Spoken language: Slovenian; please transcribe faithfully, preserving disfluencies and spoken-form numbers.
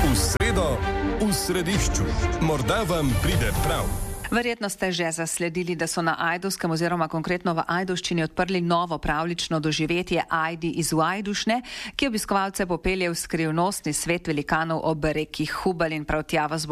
V sredo v središču. Morda vam pride prav. Verjetno ste že zasledili, da so na Ajdovskem oziroma konkretno v Ajdovščini odprli novo pravljično doživetje Ajdi iz Vajdušne, ki obiskovalce popelje v skrivnostni svet velikanov ob reki Hubelj in prav tja vas bo